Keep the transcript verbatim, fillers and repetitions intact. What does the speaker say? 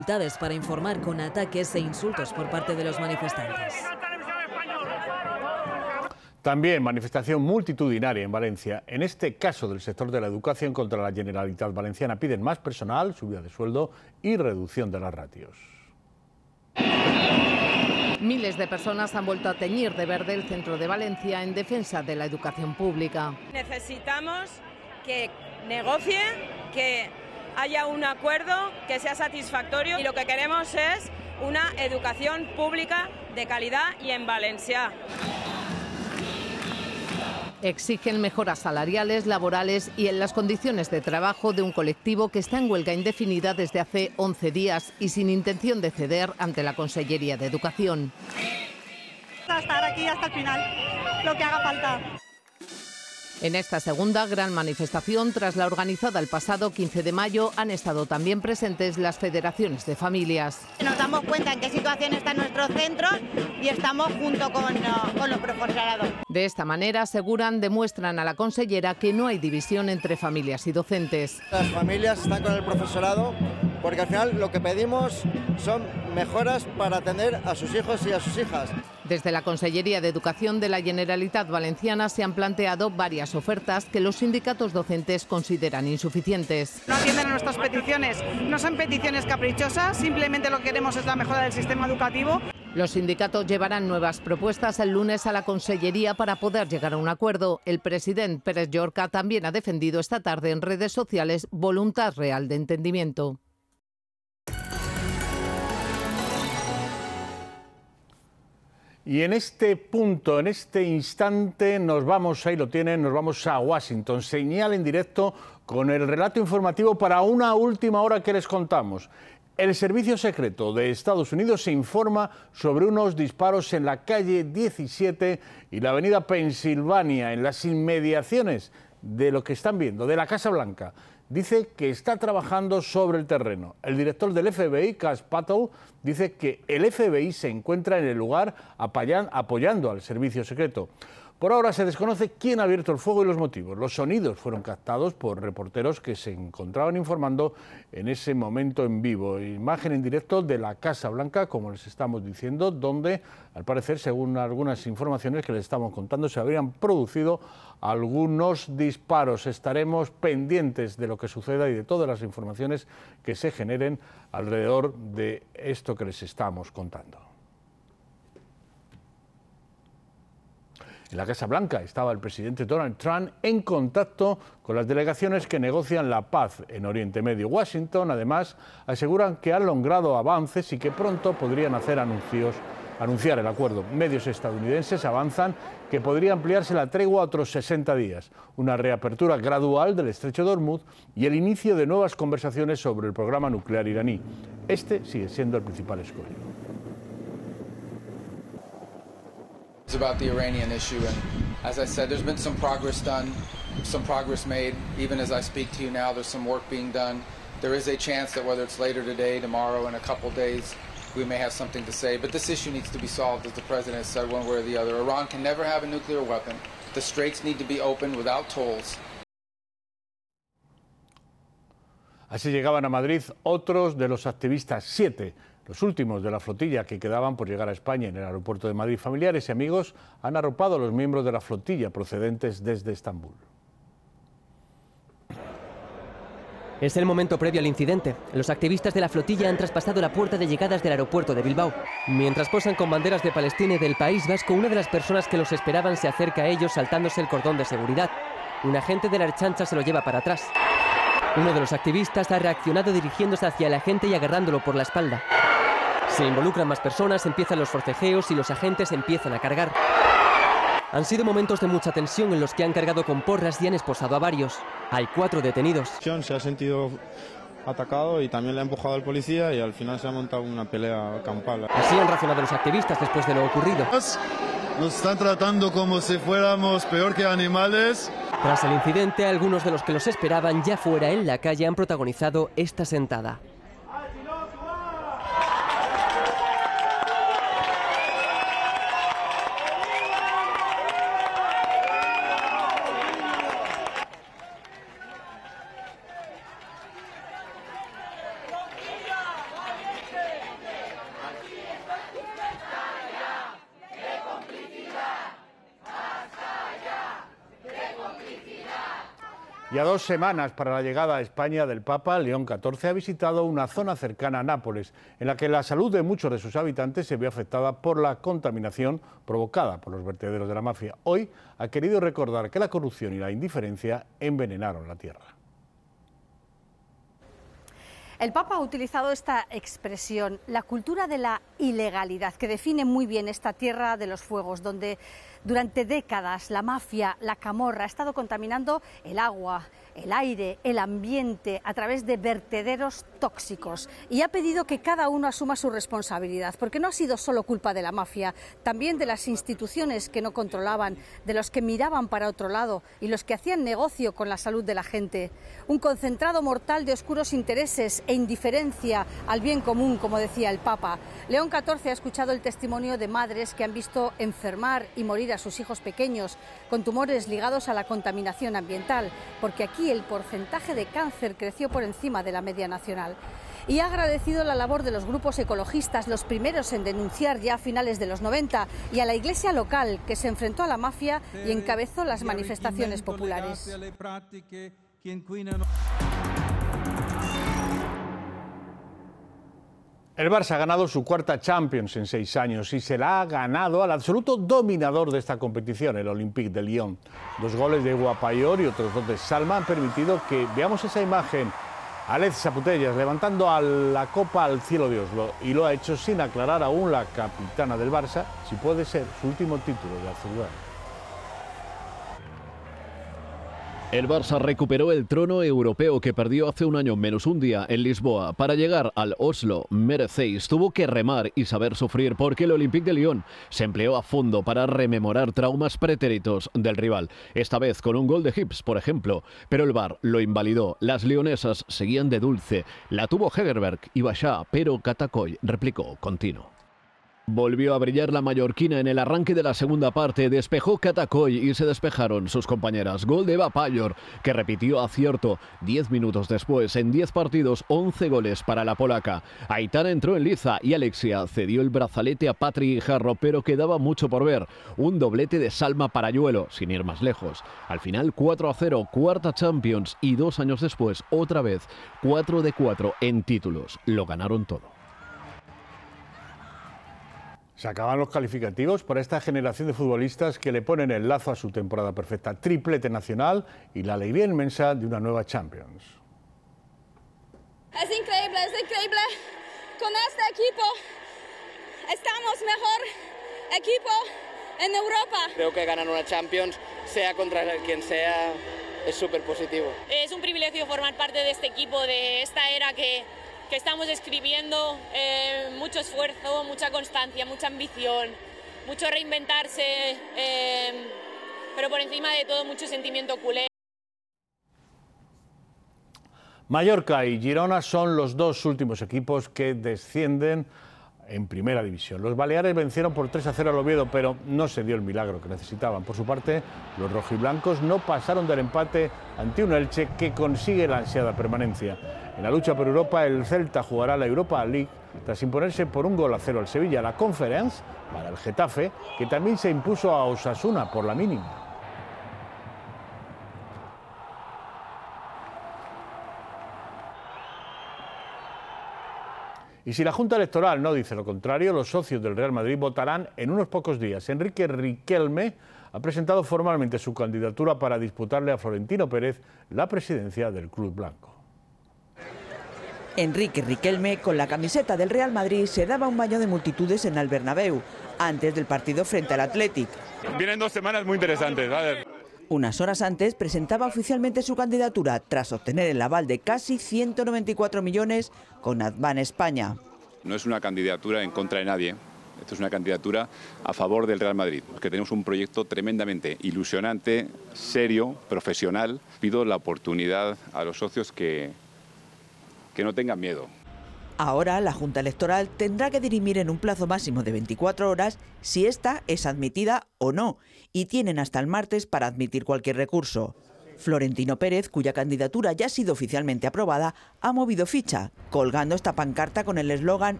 dificultades para informar con ataques e insultos por parte de los manifestantes. También manifestación multitudinaria en Valencia. En este caso del sector de la educación contra la Generalitat Valenciana piden más personal, subida de sueldo y reducción de las ratios. Miles de personas han vuelto a teñir de verde el centro de Valencia en defensa de la educación pública. Necesitamos que negocie, que haya un acuerdo que sea satisfactorio y lo que queremos es una educación pública de calidad y en Valencia. Exigen mejoras salariales, laborales y en las condiciones de trabajo de un colectivo que está en huelga indefinida desde hace once días y sin intención de ceder ante la Consellería de Educación. A estar aquí hasta el final, lo que haga falta. En esta segunda gran manifestación, tras la organizada el pasado quince de mayo, han estado también presentes las federaciones de familias. Nos damos cuenta en qué situación están nuestros centros y estamos junto con, con los profesorados. De esta manera, aseguran, demuestran a la consellera que no hay división entre familias y docentes. Las familias están con el profesorado porque al final lo que pedimos son mejoras para atender a sus hijos y a sus hijas. Desde la Consellería de Educación de la Generalitat Valenciana se han planteado varias ofertas que los sindicatos docentes consideran insuficientes. No atienden a nuestras peticiones, no son peticiones caprichosas, simplemente lo que queremos es la mejora del sistema educativo. Los sindicatos llevarán nuevas propuestas el lunes a la Consellería para poder llegar a un acuerdo. El presidente Pérez Llorca también ha defendido esta tarde en redes sociales voluntad real de entendimiento. Y en este punto, en este instante, nos vamos, ahí lo tienen, nos vamos a Washington. Señal en directo con el relato informativo para una última hora que les contamos. El Servicio Secreto de Estados Unidos se informa sobre unos disparos en la calle diecisiete y la avenida Pensilvania, en las inmediaciones de lo que están viendo, de la Casa Blanca. Dice que está trabajando sobre el terreno. El director del F B I, Cash Patel, dice que el F B I se encuentra en el lugar apoyando al servicio secreto. Por ahora se desconoce quién ha abierto el fuego y los motivos. Los sonidos fueron captados por reporteros que se encontraban informando en ese momento en vivo. Imagen en directo de la Casa Blanca, como les estamos diciendo, donde, al parecer, según algunas informaciones que les estamos contando, se habrían producido algunos disparos. Estaremos pendientes de lo que suceda y de todas las informaciones que se generen alrededor de esto que les estamos contando. En la Casa Blanca estaba el presidente Donald Trump en contacto con las delegaciones que negocian la paz en Oriente Medio. Washington, además, aseguran que han logrado avances y que pronto podrían hacer anuncios, anunciar el acuerdo. Medios estadounidenses avanzan que podría ampliarse la tregua a otros sesenta días, una reapertura gradual del estrecho de Hormuz y el inicio de nuevas conversaciones sobre el programa nuclear iraní. Este sigue siendo el principal escollo. About the Iranian issue, and as I said, there's been some progress done, some progress made. Even as I speak to you now, there's some work being done. There is a chance that whether it's later today, tomorrow, in a couple days, we may have something to say. But this issue needs to be solved, as the president has said, one way or the other. Iran can never have a nuclear weapon. The straits need to be opened without tolls. Así llegaban a Madrid otros de los activistas, siete. Los últimos de la flotilla que quedaban por llegar a España en el aeropuerto de Madrid. Familiares y amigos han arropado a los miembros de la flotilla procedentes desde Estambul. Es el momento previo al incidente. Los activistas de la flotilla han traspasado la puerta de llegadas del aeropuerto de Bilbao. Mientras posan con banderas de Palestina y del País Vasco, una de las personas que los esperaban se acerca a ellos saltándose el cordón de seguridad. Un agente de la Ertzaintza se lo lleva para atrás. Uno de los activistas ha reaccionado dirigiéndose hacia el agente y agarrándolo por la espalda. Se involucran más personas, empiezan los forcejeos y los agentes empiezan a cargar. Han sido momentos de mucha tensión en los que han cargado con porras y han esposado a varios. Hay cuatro detenidos. Se ha sentido atacado y también le ha empujado al policía y al final se ha montado una pelea campal. Así han razonado los activistas después de lo ocurrido. Nos están tratando como si fuéramos peor que animales. Tras el incidente, algunos de los que los esperaban ya fuera en la calle han protagonizado esta sentada. Y a dos semanas para la llegada a España del Papa, León catorce ha visitado una zona cercana a Nápoles, en la que la salud de muchos de sus habitantes se ve afectada por la contaminación provocada por los vertederos de la mafia. Hoy ha querido recordar que la corrupción y la indiferencia envenenaron la tierra. El Papa ha utilizado esta expresión, la cultura de la ilegalidad, que define muy bien esta tierra de los fuegos, donde durante décadas la mafia, la camorra, ha estado contaminando el agua, el aire, el ambiente a través de vertederos tóxicos, y ha pedido que cada uno asuma su responsabilidad, porque no ha sido solo culpa de la mafia, también de las instituciones que no controlaban, de los que miraban para otro lado y los que hacían negocio con la salud de la gente. Un concentrado mortal de oscuros intereses e indiferencia al bien común, como decía el Papa. León catorce ha escuchado el testimonio de madres que han visto enfermar y morir a sus hijos pequeños con tumores ligados a la contaminación ambiental, porque aquí el porcentaje de cáncer creció por encima de la media nacional. Y ha agradecido la labor de los grupos ecologistas, los primeros en denunciar ya a finales de los noventa, y a la iglesia local, que se enfrentó a la mafia y encabezó las manifestaciones populares. El Barça ha ganado su cuarta Champions en seis años y se la ha ganado al absoluto dominador de esta competición, el Olympique de Lyon. Dos goles de Guapayor y otros dos de Salma han permitido que veamos esa imagen. Alex Putellas levantando a la copa al cielo de Oslo, y lo ha hecho sin aclarar aún la capitana del Barça si puede ser su último título de azulgrana. El Barça recuperó el trono europeo que perdió hace un año menos un día en Lisboa. Para llegar al Oslo Mercedes tuvo que remar y saber sufrir, porque el Olympique de Lyon se empleó a fondo para rememorar traumas pretéritos del rival. Esta vez con un gol de Hips, por ejemplo, pero el V A R lo invalidó. Las leonesas seguían de dulce. La tuvo Hegerberg y Bachá, pero Katakoy replicó continuo. Volvió a brillar la mallorquina en el arranque de la segunda parte, despejó Katakoy y se despejaron sus compañeras. Gol de Guapayor, que repitió acierto diez minutos después. En diez partidos, once goles para la polaca. Aitana entró en liza y Alexia cedió el brazalete a Patri Guijarro, pero quedaba mucho por ver. Un doblete de Salma Parayuelo, sin ir más lejos. Al final cuatro a cero, cuarta Champions, y dos años después, otra vez, cuatro de cuatro en títulos. Lo ganaron todo. Se acaban los calificativos para esta generación de futbolistas que le ponen el lazo a su temporada perfecta. Triplete nacional y la alegría inmensa de una nueva Champions. Es increíble, es increíble. Con este equipo estamos mejor equipo en Europa. Creo que ganar una Champions, sea contra quien sea, es súper positivo. Es un privilegio formar parte de este equipo, de esta era que... que estamos escribiendo, eh, mucho esfuerzo, mucha constancia, mucha ambición, mucho reinventarse, eh, pero por encima de todo mucho sentimiento culé. Mallorca y Girona son los dos últimos equipos que descienden en primera división. Los baleares vencieron por tres a cero al Oviedo, pero no se dio el milagro que necesitaban. Por su parte, los rojiblancos no pasaron del empate ante un Elche que consigue la ansiada permanencia. En la lucha por Europa, el Celta jugará la Europa League tras imponerse por un gol a cero al Sevilla. La Conference para el Getafe, que también se impuso a Osasuna por la mínima. Y si la Junta Electoral no dice lo contrario, los socios del Real Madrid votarán en unos pocos días. Enrique Riquelme ha presentado formalmente su candidatura para disputarle a Florentino Pérez la presidencia del club blanco. Enrique Riquelme, con la camiseta del Real Madrid, se daba un baño de multitudes en el Bernabéu, antes del partido frente al Athletic. Vienen dos semanas muy interesantes, ¿vale? Unas horas antes presentaba oficialmente su candidatura, tras obtener el aval de casi ciento noventa y cuatro millones con Advan España. No es una candidatura en contra de nadie, esto es una candidatura a favor del Real Madrid, porque tenemos un proyecto tremendamente ilusionante, serio, profesional. Pido la oportunidad a los socios que, que no tengan miedo. Ahora la Junta Electoral tendrá que dirimir en un plazo máximo de veinticuatro horas si esta es admitida o no, y tienen hasta el martes para admitir cualquier recurso. Florentino Pérez, cuya candidatura ya ha sido oficialmente aprobada, ha movido ficha, colgando esta pancarta con el eslogan